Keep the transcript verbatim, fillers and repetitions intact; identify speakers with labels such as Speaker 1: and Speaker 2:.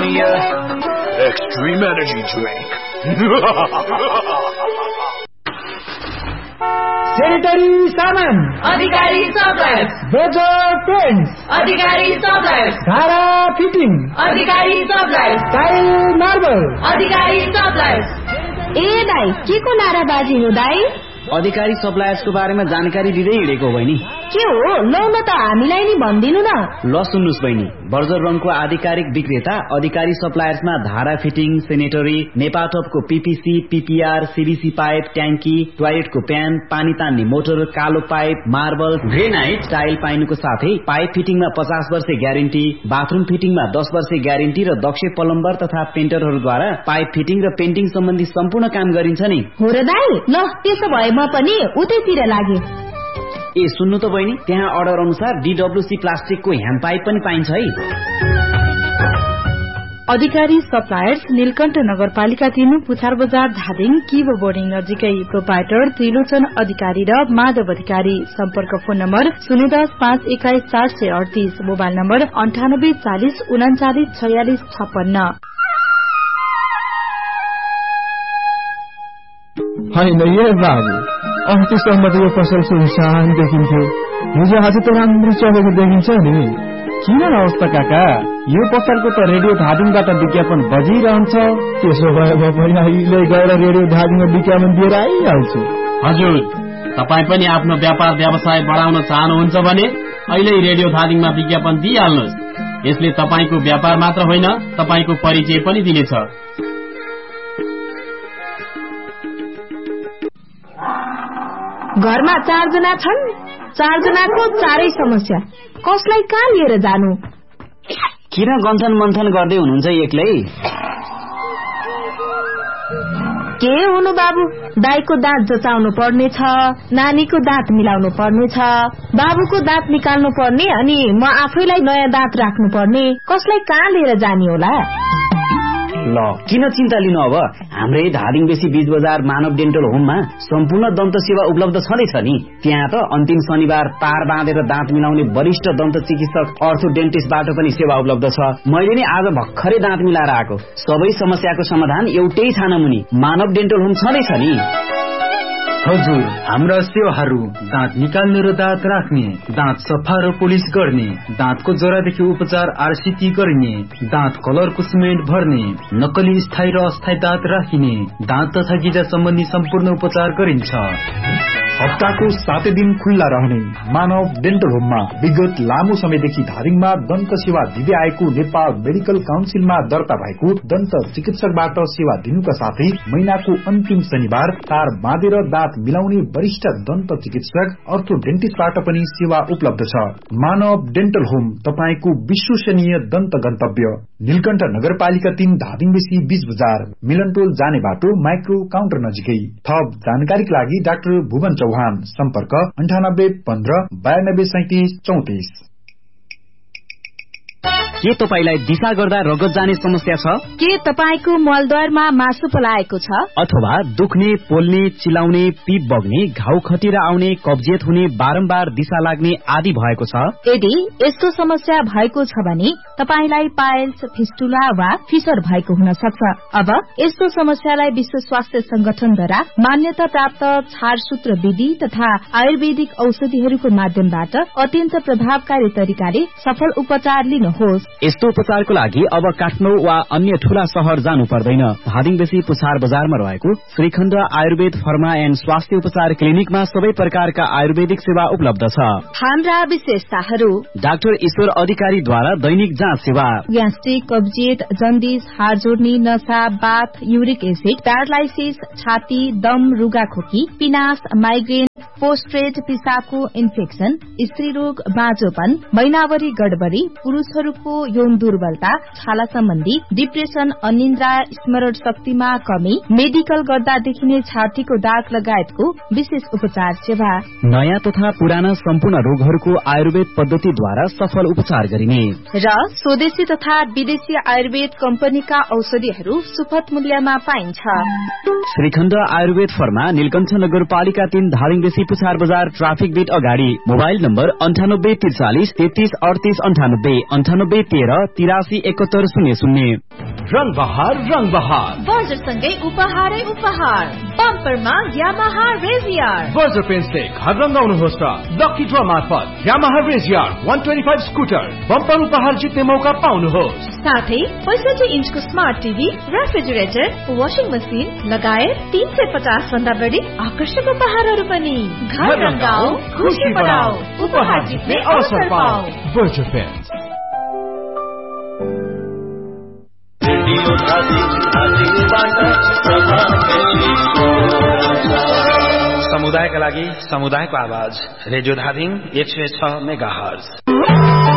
Speaker 1: Premier Extreme Energy Drink.
Speaker 2: Sanitary saman.
Speaker 3: Adhikari suppliers.
Speaker 2: Bajaj paints.
Speaker 3: Adhikari suppliers.
Speaker 2: Dhara fitting.
Speaker 3: Adhikari suppliers.
Speaker 2: Tile marble.
Speaker 3: Adhikari suppliers.
Speaker 4: ए दाइ के को नाराबाजी हो दाइ?
Speaker 5: अधिकारी suppliers को बारेमा जानकारी दिँदै हिँडेको बहिनी।
Speaker 4: के हो लौ न त हामीलाई नि भन्दिनु न।
Speaker 5: ल सुन्नुस् बहिनी, बर्जर रङको आधिकारिक विक्रेता अधिकारी सप्लायर्समा धारा fitting, sanitary, नेपाटपको PPC, PPR, CDC pipe, ट्याङ्की, टोयलेटको प्यान, पानी तान्ने मोटर, कालो पाइप, मार्बल, ग्रेनाइट, टाइल पाइनुको साथै पाइप फिटिङमा पचास वर्ष ग्यारेन्टी, बाथरूम फिटिङमा दस वर्ष ग्यारेन्टी र दक्ष प्लम्बर तथा पेन्टरहरूद्वारा पाइप फिटिङ र पेन्टिङ सम्बन्धी सम्पूर्ण काम गरिन्छ नि।
Speaker 4: हो र दाइ, ल त्यसो भए म पनि उतैतिर लागे।
Speaker 5: ए सुन्नु त बहिनी, त्यहाँ अर्डर अनुसार डीडब्ल्यूसी प्लास्टिकको ह्यान्ड पाइप पनि पाइन्छ है।
Speaker 6: अधिकारी सप्लायर्स नीलकण्ठ नगरपालिका तीन पुछार बजार धादिङ किबो बोर्डिङ नजिकै। प्रोपाइटर त्रिलोचन अधिकारी र माधव अधिकारी। सम्पर्क फोन नम्बर शून्य दस पाँच एक्काइस चार सय अडतीस, मोबाइल नम्बर अन्ठानब्बे चालिस उनाचालिस छयालिस छप्पन्न।
Speaker 2: होइन यो बाबु, अस्तिसम्म त यो पसल सुनसान देखिन्थ्यो, हिजो आज त राम्रो चलेको देखिन्छ नि। किन अवस्था काका? यो पसलको त रेडियो धादिङबाट विज्ञापन बजिरहन्छ। त्यसो भए म पनि अहिले गएर रेडियो धादिङमा विज्ञापन दिएर आइहाल्छु।
Speaker 7: हजुर, तपाईँ पनि आफ्नो व्यापार व्यवसाय बढाउन चाहनुहुन्छ भने अहिले रेडियो धादिङमा विज्ञापन दिइहाल्नुहोस्। यसले तपाईँको व्यापार मात्र होइन, तपाईँको परिचय पनि दिनेछ।
Speaker 4: घरमा चारजना छन्, चारजनाको चारै समस्या, कसलाई कहाँ लिएर जानु?
Speaker 5: किन गन्थन मन्थन गर्दै हुनुहुन्छ एक्लै?
Speaker 4: के हुनु बाबु, दाइको दाँत जचाउनु पर्ने छ, नानीको दाँत मिलाउनु पर्ने छ, बाबुको दाँत निकाल्नु पर्ने, अनि म आफैलाई नयाँ दाँत राख्नु पर्ने, कसलाई कहाँ लिएर जाने होला?
Speaker 5: ल किन चिन्ता लिनु, अब हाम्रै धादिङ बेसी बीज बजार मानव डेन्टल होममा सम्पूर्ण दन्त सेवा उपलब्ध छँदैछ नि। त्यहाँ त अन्तिम शनिबार तार बाँधेर दाँत मिलाउने वरिष्ठ दन्त चिकित्सक अर्थो डेन्टिस्टबाट पनि सेवा उपलब्ध छ। मैले नि आज भर्खरै दाँत मिलाएर आएको। सबै समस्याको समाधान एउटै छानामुनि मानव डेन्टल होम छँदैछ नि।
Speaker 8: हजुर, हाम्रा सेवाहरू दाँत निकाल्ने र दाँत राख्ने, दाँत सफा र पोलिस गर्ने, दाँतको जरादेखि उपचार आरसीटी गर्ने, दाँत कलरको सिमेन्ट भर्ने, नक्कली स्थायी र अस्थायी दाँत राखिने, दाँत तथा गिजा सम्बन्धी सम्पूर्ण उपचार गरिन्छ।
Speaker 9: हप्ताको सातै दिन खुल्ला रहने मानव डेन्टल होममा विगत लामो समयदेखि धादिङमा दन्त सेवा दिँदै आएको नेपाल मेडिकल काउन्सिलमा दर्ता भएको दन्त चिकित्सकबाट सेवा दिनुका साथै महिनाको अन्तिम शनिबार तार बाँधेर दाँत मिलाउने वरिष्ठ दन्त चिकित्सक अर्थो डेन्टिस्टबाट पनि सेवा उपलब्ध छ। मानव डेन्टल होम तपाईको विश्वसनीय दन्त गन्तव्य, नीलकण्ठ नगरपालिका तीन धादिङ बेसी बीज बजार, मिलनटोल जाने बाटो, माइक्रो काउन्टर नजिकै। थप जानकारीका लागि डाक्टर भुवन चौहान, सम्पर्क अन्ठानब्बे पन्ध्र बयानब्बे सैतिस चौतिस।
Speaker 5: के तपाईलाई दिशा गर्दा रगत जाने समस्या छ?
Speaker 4: के तपाईको मलद्वारमा मासु पलाएको छ?
Speaker 5: अथवा दुख्ने, पोल्ने, चिलाउने, पीप बग्ने, घाउ खटिएर आउने, कब्जियत हुने, बारम्बार दिशा लाग्ने आदि भएको छ?
Speaker 4: यदि यस्तो समस्या भएको छ भने तपाईलाई पाइल्स, फिस्टुला वा फिसर भएको हुन सक्छ। अब यस्तो समस्यालाई विश्व स्वास्थ्य संगठनद्वारा मान्यता प्राप्त छारसूत्र विधि तथा आयुर्वेदिक औषधिहरूको माध्यमबाट अत्यन्त प्रभावकारी तरिकाले सफल उपचार लिनुहोस्।
Speaker 5: यस्तो उपचारको लागि अब काठमाडौँ वा अन्य ठूला शहर जानु पर्दैन। धादिङ बेसी पुछार बजारमा रहेको श्रीखण्ड आयुर्वेद फर्मा एन्ड स्वास्थ्य उपचार क्लिनिकमा सबै प्रकारका आयुर्वेदिक सेवा उपलब्ध छ।
Speaker 4: हाम्रा विशेषताहरू:
Speaker 5: डाक्टर ईश्वर अधिकारीद्वारा दैनिक जाँच सेवा,
Speaker 4: ग्यास्ट्रिक, कब्जियत, जन्डिस, हाड जोड्ने, नशा, बाथ, युरिक एसिड, प्यारालाइसिस, छाती, दम, रुगाखोकी, पिनास, माइग्रेन, पोस्ट्रेट, पिसाबको इन्फेक्सन, स्त्री रोग, बाँझोपन, महिनावरी गडबडी, पुरूषहरूको यौन दुर्बलता, छाला सम्बन्धी डिप्रेसन, अनिन्द्रा, स्मरण शक्तिमा कमी, मेडिकल गर्दा देखिने छातीको दाग लगायतको विशेष उपचार सेवा।
Speaker 5: नयाँ तथा पुराना सम्पूर्ण रोगहरूको आयुर्वेद पद्धतिद्वारा सफल उपचार गरिने
Speaker 4: र स्वदेशी तथा विदेशी आयुर्वेद कम्पनीका औषधिहरू सुपथ मूल्यमा पाइन्छ।
Speaker 5: श्रीखण्ड आयुर्वेद फर्मा, नीलकण्ठ नगरपालिका तीन, धादिङ बेसी पुछार बजार, ट्राफिक बीट अगाडि। मोबाइल नम्बर अन्ठानब्बे त्रिचालिस तेत्तीस अडतीस अन्ठानब्बे, अन्ठानब्बे तेह्र तिरासी एकहत्तर शून्य शून्य।
Speaker 1: रंग बहार रंग बहार
Speaker 4: बर्जरसँगै उपहारै उपहार बम्परमा यामाहा रेजियर
Speaker 1: बर्जर पेन्ट्सले घर रंगाउनुहोस् र लकी ड्र मार्फत यामाहा रेजियर एक सय पच्चीस स्कुटर बम्पर उपहार जित्ने मौका पाउनुहोस्।
Speaker 4: साथै पैंसठी इन्चको smart TV, refrigerator, washing machine लगायत तीन सय पचास भन्दा बढी आकर्षक उपहारहरू पनि। घर रंगाऊ, खुशी बढाऊ, उपहार जित्ने अवसर पाऊ।
Speaker 1: Berger paints.
Speaker 10: समुदायका लागि समुदायको आवाज रेडियो धादिङ एक सय छ मेगा हर्ज।